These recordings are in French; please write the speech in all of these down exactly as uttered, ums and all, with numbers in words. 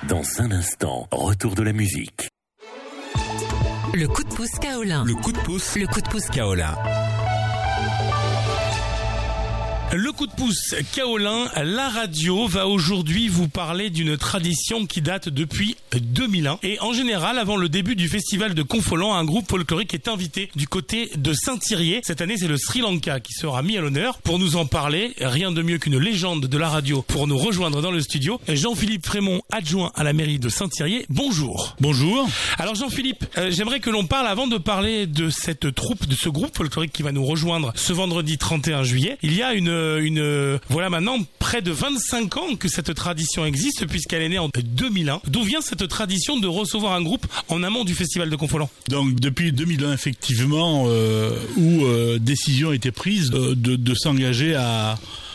Dans un instant, retour de la musique. Le coup de pouce Kaolin. Le coup de pouce. Le coup de pouce Kaolin. Le coup de pouce Kaolin, la radio va aujourd'hui vous parler d'une tradition qui date depuis deux mille un. Et en général, avant le début du festival de Confolens, un groupe folklorique est invité du côté de Saint-Thirier. Cette année, c'est le Sri Lanka qui sera mis à l'honneur. Pour nous en parler, rien de mieux qu'une légende de la radio pour nous rejoindre dans le studio. Jean-Philippe Frémont, adjoint à la mairie de Saint-Thirier. Bonjour. Bonjour. Alors Jean-Philippe, euh, j'aimerais que l'on parle, avant de parler de cette troupe, de ce groupe folklorique qui va nous rejoindre ce vendredi trente et un juillet. Il y a une Une, voilà maintenant près de vingt-cinq ans que cette tradition existe, puisqu'elle est née en deux mille un. D'où vient cette tradition de recevoir un groupe en amont du festival de Confolens? Donc depuis deux mille un, effectivement, euh, où euh, décision a été prise euh, de, de s'engager à...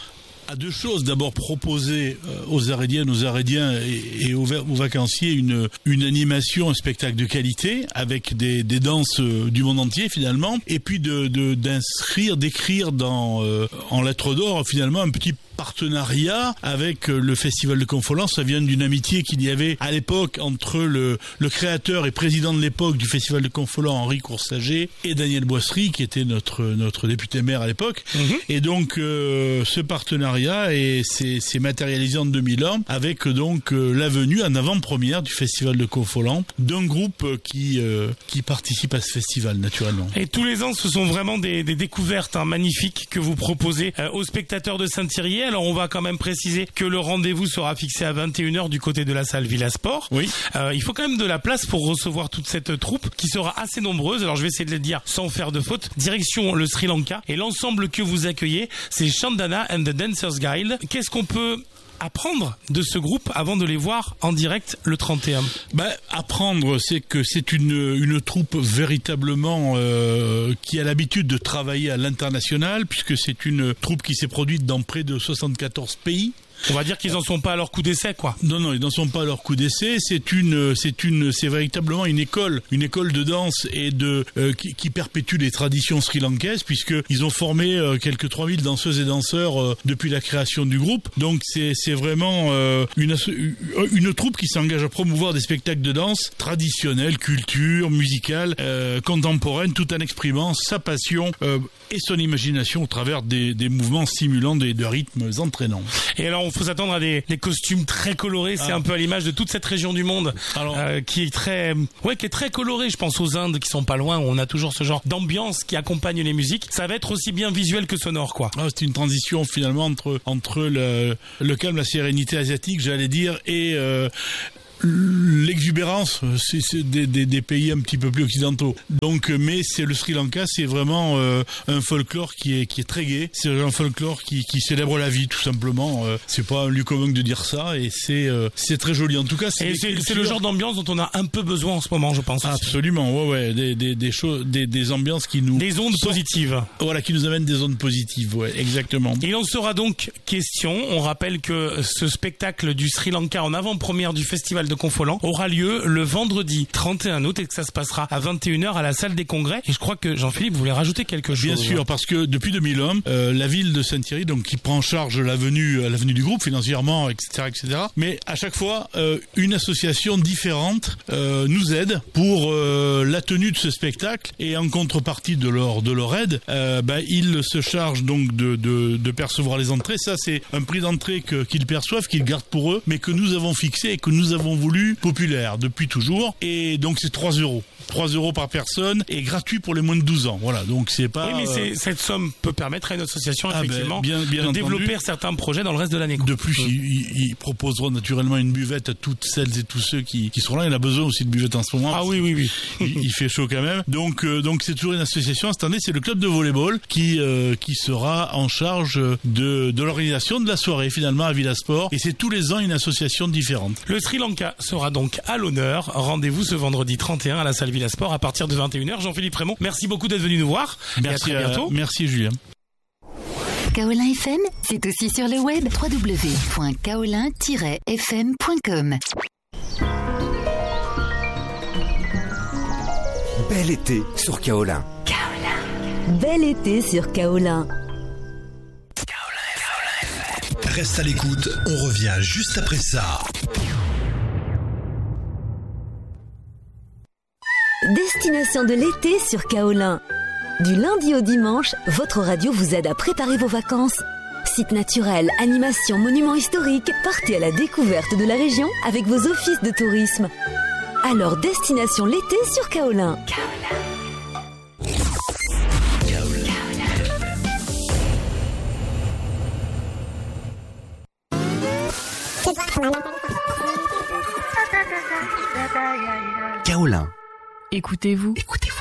à deux choses. D'abord, proposer aux Arédiennes, aux Arédiens et, et aux, aux vacanciers une, une animation, un spectacle de qualité avec des, des danses du monde entier finalement, et puis de, de, d'inscrire, d'écrire dans, euh, en lettres d'or finalement un petit partenariat avec le festival de Confolens. Ça vient d'une amitié qu'il y avait à l'époque entre le, le créateur et président de l'époque du festival de Confolens, Henri Coursager, et Daniel Boisserie, qui était notre, notre député maire à l'époque. Mmh. Et donc euh, ce partenariat est, c'est, c'est matérialisé en deux mille un avec donc euh, la venue en avant-première du festival de Confolens d'un groupe qui, euh, qui participe à ce festival naturellement. Et tous les ans, ce sont vraiment des, des découvertes hein, magnifiques que vous proposez euh, aux spectateurs de Saint-Thirier. Alors on va quand même préciser que le rendez-vous sera fixé à vingt et une heures du côté de la salle Villa Sport. Oui. Euh, il faut quand même de la place pour recevoir toute cette troupe qui sera assez nombreuse. Alors je vais essayer de le dire sans faire de faute. Direction le Sri Lanka, et l'ensemble que vous accueillez, c'est Chandana and the Dancers Guild. Qu'est-ce qu'on peut apprendre de ce groupe avant de les voir en direct le trente et un? Ben, apprendre, c'est que c'est une, une troupe véritablement euh, qui a l'habitude de travailler à l'international, puisque c'est une troupe qui s'est produite dans près de soixante-quatorze pays. On va dire qu'ils n'en sont pas à leur coup d'essai, quoi. Non, non, ils n'en sont pas à leur coup d'essai. C'est une, c'est une, c'est véritablement une école, une école de danse et de euh, qui, qui perpétue les traditions sri-lankaises, puisque ils ont formé euh, quelques trois mille danseuses et danseurs euh, depuis la création du groupe. Donc c'est, c'est vraiment euh, une, une troupe qui s'engage à promouvoir des spectacles de danse traditionnels, culture, musicale, euh, contemporaine, tout en exprimant sa passion euh, et son imagination au travers des, des mouvements stimulants, des, de rythmes entraînants. Et alors on faut s'attendre à des, des costumes très colorés. C'est ah. un peu à l'image de toute cette région du monde, alors, euh, qui est très, ouais, qui est très colorée. Je pense aux Indes qui sont pas loin, où on a toujours ce genre d'ambiance qui accompagne les musiques. Ça va être aussi bien visuel que sonore, quoi. Ah, c'est une transition finalement entre entre le, le calme, la sérénité asiatique, j'allais dire, et euh, l'exubérance, c'est, c'est des, des, des pays un petit peu plus occidentaux. Donc, mais c'est le Sri Lanka, c'est vraiment euh, un folklore qui est qui est très gai. C'est un folklore qui qui célèbre la vie, tout simplement. Euh, c'est pas un lieu commun de dire ça, et c'est euh, c'est très joli. En tout cas, c'est, et c'est, c'est le genre d'ambiance dont on a un peu besoin en ce moment, je pense. Absolument, ouais, ouais, des des des choses, des des ambiances qui nous des ondes sont, positives. Voilà, qui nous amènent des ondes positives, ouais, exactement. Et il en sera donc question. On rappelle que ce spectacle du Sri Lanka en avant-première du festival de Confolens aura lieu le vendredi trente et un août, et que ça se passera à vingt et une heures à la salle des congrès. Et je crois que Jean-Philippe voulait rajouter quelque chose. Bien sûr, parce que depuis deux mille un, euh, la ville de Saint-Thierry, donc qui prend en charge l'avenue, l'avenue du groupe financièrement, et cetera, et cetera. Mais à chaque fois, euh, une association différente euh, nous aide pour euh, la tenue de ce spectacle, et en contrepartie de leur de leur aide, euh, bah, ils se chargent donc de, de de percevoir les entrées. Ça, c'est un prix d'entrée que qu'ils perçoivent, qu'ils gardent pour eux, mais que nous avons fixé et que nous avons voulu populaire depuis toujours, et donc c'est trois euros. trois euros par personne et gratuit pour les moins de douze ans. Voilà, donc c'est pas... Oui, mais c'est, euh... cette somme peut permettre à une association, ah effectivement, ben, bien, bien de entendu. développer certains projets dans le reste de l'année. De plus, oui. ils, ils proposeront naturellement une buvette à toutes celles et tous ceux qui, qui seront là. Il a besoin aussi de buvette en ce moment. Ah oui, oui, oui. il, il fait chaud quand même. Donc, euh, donc c'est toujours une association. Cette année, c'est le club de volleyball qui, euh, qui sera en charge de, de l'organisation de la soirée, finalement, à Villa Sport. Et c'est tous les ans une association différente. Le Sri Lanka sera donc à l'honneur. Rendez-vous ce vendredi trente et un à la salle Villa Sport à partir de vingt et une heures. Jean-Philippe Frémont, merci beaucoup d'être venu nous voir. Merci, et à très bientôt. Euh, merci Julien. Kaolin F M, c'est aussi sur le web w w w point kaolin tiret f m point com. Bel été sur Kaolin. Kaolin. Bel été sur Kaolin. Reste à l'écoute, on revient juste après ça. Destination de l'été sur Kaolin. Du lundi au dimanche, votre radio vous aide à préparer vos vacances. Sites naturels, animations, monuments historiques, partez à la découverte de la région avec vos offices de tourisme. Alors, destination l'été sur Kaolin. Kaolin. Écoutez-vous. Écoutez-vous.